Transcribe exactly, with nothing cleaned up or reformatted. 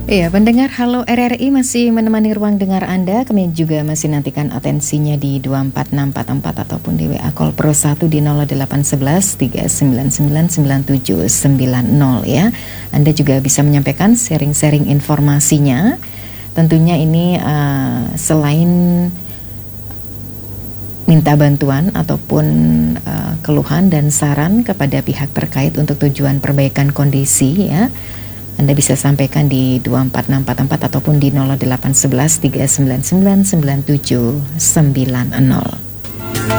Iya, pendengar Halo R R I masih menemani ruang dengar Anda. Kami juga masih nantikan atensinya di dua empat enam empat empat ataupun di W A Call Pro satu di nol delapan satu satu tiga sembilan sembilan sembilan tujuh sembilan nol ya. Anda juga bisa menyampaikan sharing-sharing informasinya. Tentunya ini uh, selain minta bantuan ataupun uh, keluhan dan saran kepada pihak terkait untuk tujuan perbaikan kondisi ya, Anda bisa sampaikan di dua empat enam empat empat ataupun di nol delapan satu satu tiga sembilan sembilan sembilan tujuh sembilan nol.